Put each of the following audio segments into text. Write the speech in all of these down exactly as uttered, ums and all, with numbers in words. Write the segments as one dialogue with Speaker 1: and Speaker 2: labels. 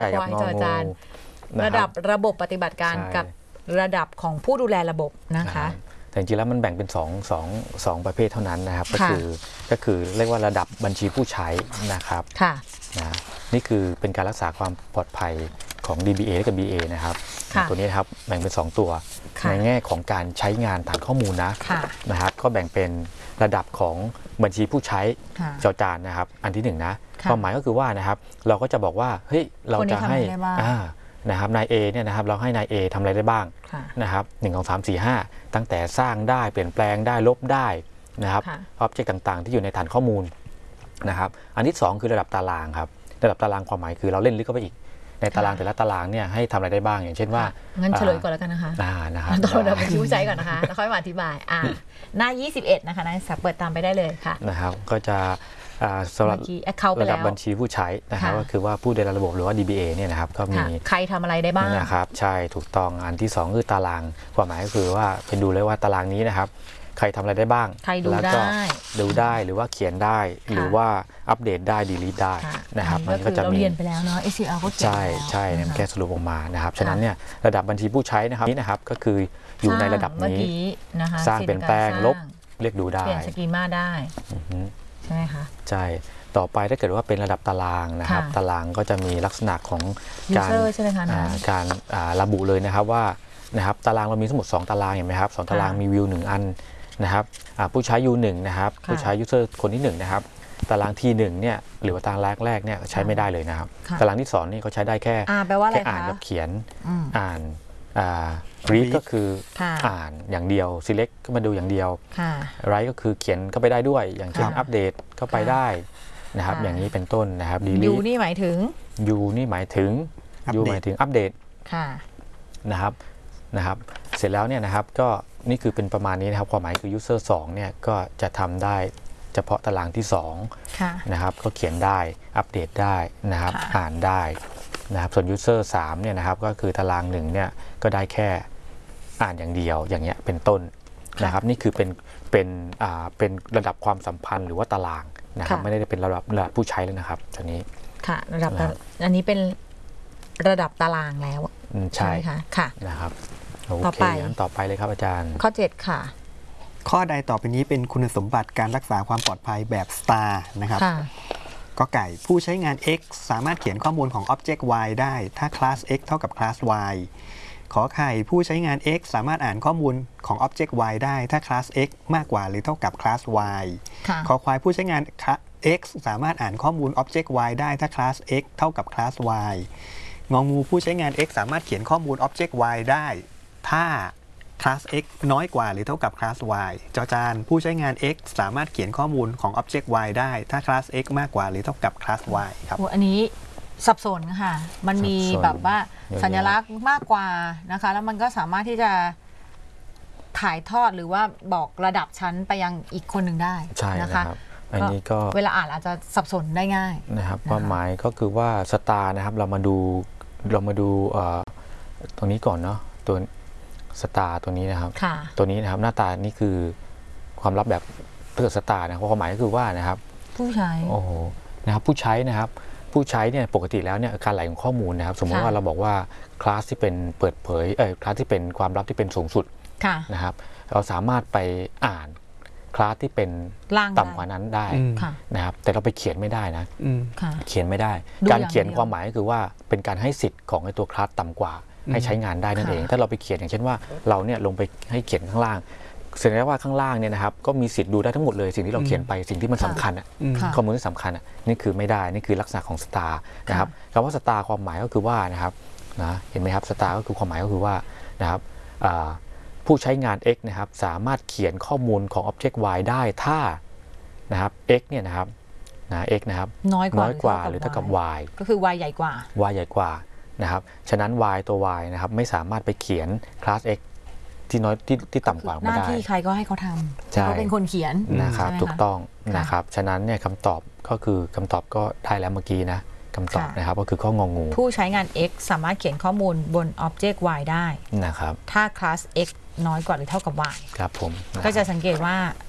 Speaker 1: ไก่กับงองู
Speaker 2: ระดับระบบปฏิบัติการกับระดับของผู้ดูแลระบบนะคะ
Speaker 1: แต่จริงๆแล้วมันแบ่งเป็นสองสองสองประเภทเท่านั้นนะครับก็คือก็คือเรียกว่าระดับบัญชีผู้ใช้นะครับนะนี่คือเป็นการรักษาความปลอดภัยของ ดี บี เอ และกับ บี เอ นะครับตัวนี้นะครับแบ่งเป็นสองตัวในแง่ของการใช้งานฐานข้อมูลนะนะครับก็แบ่งเป็นระดับของบัญชีผู้ใช้จอจานนะครับอันที่หนึ่งนะความหมายก็คือว่านะครับเราก็จะบอกว่าเฮ้ยเราจะให้นะครับนาย A เนี่ยนะครับเราให้นาย A ทำอะไรได้บ้างนะครับหนึ่งสองสามสี่ห้าตั้งแต่สร้างได้เปลี่ยนแปลงได้ลบได้นะครับอ็อบเจกต์ต่างๆที่อยู่ในฐานข้อมูลนะครับอันที่สองคือระดับตารางครับระดับตารางความหมายคือเราเล่นลึกเข้าไปอีกในตารางแต่ละตารางเนี่ยให้ทำอะไรได้บ้างอย่างเช่นว่า
Speaker 2: งั้นเฉลยก่อนแล้วกันนะคะ
Speaker 1: อ่านะครับ
Speaker 2: ต่อเดี๋ยวไปชี้ใจก่อนนะคะแล้วค่อยมาอธิบายอ่าหน้ายี่สิบเอ็ดนะคะนักศึกษาเปิดตามไปได้เลยค่ะ
Speaker 1: นะครับก็จะสำหรับระดับบัญชีผู้ใช้นะครับก็คือว่าผู้ดูแลระบบหรือว่า ดี บี เอ เนี่ยนะครับก็มี
Speaker 2: ใครทำอะไรได้บ้าง
Speaker 1: นะครับใช่ถูกต้องอันที่สองคือตารางความหมายก็คือว่าเป็นดูเลยว่าตารางนี้นะครับใครทำอะไรได้บ้าง
Speaker 2: ใครดูได้
Speaker 1: ดูได้หรือว่าเขียนได้หรือว่าอัปเดตได้ดีลีทได้นะครับ
Speaker 2: มันก็จะมีเรียนไปแล้วเนาะ เอ ซี อาร์ ก็เขียน
Speaker 1: ใช่ใช่แค่สรุปออกมานะครับฉะนั้นเนี่ยระดับบัญชีผู้ใช้นะครับนี่นะครับก็คืออยู่ในระดับนี้สร้างเปลี่ยนแปลงลบเรียกดูได้
Speaker 2: เปลี่ยนสกีมาได้ใช่ไหมคะ
Speaker 1: ใช่ต่อไปถ้าเกิดว่าเป็นระดับตารางนะครับตารางก็จะมีลักษณะของการการระบุเลยนะครับว่านะครับตารางเรามีทั้งหมดสองตารางเห็นไหมครับสองตารางมีวิวหนึ่งอันนะครับผู้ใช้ยูหนึ่งนะครับผู้ใช้ยูเซอร์คนที่หนึ่งนะครับตารางทีหนึ่งเนี่ยหรือว่าตารางแรกแรกเนี่ยใช้ไม่ได้เลยนะครับตารางที่สองนี่เขาใช้ได้แค่แค่อ่านกับเขียนอ่านรีดก็คืออ่านอย่างเดียว select ก็มาดูอย่างเดียว write ก็คือเขียนเข้าไปได้ด้วยอย่างเช่นอัปเดตเข้าไปได้นะครับอย่างนี้เป็นต้นนะครับ delete
Speaker 2: ยูนี่หมายถึง
Speaker 1: ยูนี่หมายถึง ยูหมายถึงอัปเดตนะครับนะครับเสร็จแล้วเนี่ยนะครับก็นี่คือเป็นประมาณนี้นะครับความหมายคือ user สองเนี่ยก็จะทำได้เฉพาะตารางที่สองนะครับก็เขียนได้อัปเดตได้นะครับอ่านได้นะครับส่วน user สามเนี่ยนะครับก็คือตารางหนึ่งเนี่ยก็ได้แค่อ่านอย่างเดียวอย่างเงี้ยเป็นต้นนะครับนี่คือเป็นเป็นอ่าเป็นระดับความสัมพันธ์หรือว่าตารางนะครับไม่ได้เป็นระดับระดับผู้ใช้แล้วนะครับตอนนี้
Speaker 2: ค่ะระดับอันนี้เป็นระดับตารางแล้ว
Speaker 1: ใช่
Speaker 2: ค่ะค่ะ
Speaker 1: นะครับต่อไปต่อไปเลยครับอาจารย์
Speaker 2: ข้อเจ็ดค่ะ
Speaker 3: ข้อใดต่อไปนี้เป็นคุณสมบัติการรักษาความปลอดภัยแบบ สตาร์ นะครับก็ไก่ผู้ใช้งาน X สามารถเขียนข้อมูลของ Object Y ได้ถ้า Class X เท่ากับ Class Y ขอไข่ผู้ใช้งาน X สามารถอ่านข้อมูลของ Object Y ได้ถ้า Class X มากกว่าหรือเท่ากับ Class Y ขอควายผู้ใช้งาน X สามารถอ่านข้อมูล Object Y ได้ถ้า Class X เท่ากับ Class Y งองูผู้ใช้งาน X สามารถเขียนข้อมูล Object Y ได้ถ้า Class X น้อยกว่าหรือเท่ากับ Class Y จอจานผู้ใช้งาน X สามารถเขียนข้อมูลของ Object Y ได้ถ้า Class X มากกว่าหรือเท่ากับ Class Y ครับ
Speaker 2: อันนี้สับสนค่ะมันมีแบบว่าสัญลักษณ์มากกว่านะคะแล้วมันก็สามารถที่จะถ่ายทอดหรือว่าบอกระดับชั้นไปยังอีกคนหนึ่งได้นะคะ
Speaker 1: อันนี้ก็
Speaker 2: เวลาอ่านอาจจะสับสนได้ง่าย
Speaker 1: นะครับความหมายก็คือว่าสตาร์นะครับเรามาดูเรามาดูตรงนี้ก่อนเนาะตัวสตาร์ตัวนี้นะครับตัวนี้นะครับหน้าตานี่คือความลับแบบเตือนสตาร์นะความหมายก็คือว่านะครับ
Speaker 2: ผู้ใช้
Speaker 1: โอ้โหนะครับผู้ใช้นะครับผู้ใช้เนี่ยปกติแล้วเนี่ยการไหลของข้อมูลนะครับสมมติว่าเราบอกว่าคลาสที่เป็นเปิดเผยเออคลาสที่เป็นความลับที่เป็นสูงสุดนะครับเราสามารถไปอ่านคลาสที่เป็นต่ำกว่านั้นได้นะครับแต่เราไปเขียนไม่ได้นะเขียนไม่ได้การเขียนความหมายก็คือว่าเป็นการให้สิทธิ์ของไอ้ตัวคลาสต่ำกว่าให้ใช้งานได้นั่นเองถ้าเราไปเขียนอย่างเช่นว่าเราเนี่ยลงไปให้เขียนข้างล่างแสดงว่าข้างล่างเนี่ยนะครับก็มีสิทธิ์ดูได้ทั้งหมดเลยสิ่งที่เราเขียนไปสิ่งที่มันสำคัญอ่ะข้อมูลที่สำคัญอ่ะนี่คือไม่ได้นี่คือลักษณะของสตาร์นะครับคำว่าสตาร์ความหมายก็คือว่านะครับนะเห็นไหมครับสตาร์ก็คือความหมายก็คือว่านะครับผู้ใช้งาน X นะครับสามารถเขียนข้อมูลของ Object Y ได้ถ้านะครับ X เนี่ยนะครับนะ X นะครับ
Speaker 2: น้อย
Speaker 1: กว่าหรือเท่ากับ Y
Speaker 2: ก็คือ Y ใหญ่กว่า
Speaker 1: Y ใหญ่กว่านะครับฉะนั้น Y ตัว Y นะครับไม่สามารถไปเขียน Class X ที่น้อยที่ที่ต่ำกว่าไม่ได้
Speaker 2: หน้าที่ใครก็ให้เขาทำเขาเป็นคนเขียน
Speaker 1: นะครับถูกต้องนะครับฉะนั้นเนี่ยคำตอบก็คือคำตอบก็ได้แล้วเมื่อกี้นะคำตอบนะครับก็คือข้ององู
Speaker 2: ผู้ใช้งาน X สามารถเขียนข้อมูลบน Object Y ได้
Speaker 1: นะครับ
Speaker 2: ถ้า Class X น้อยกว่าหรือเท่ากับ Y
Speaker 1: ครับผม
Speaker 2: ก็จะสังเกตว่า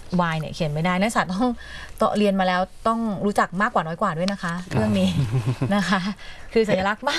Speaker 2: y เนี่ยเขียนไม่ได้นักศึกษาต้องต่อเรียนมาแล้วต้องรู้จักมากกว่าน้อยกว่าด้วยนะคะ เรื่องนี้นะคะ คือสัญลักษณ์มาก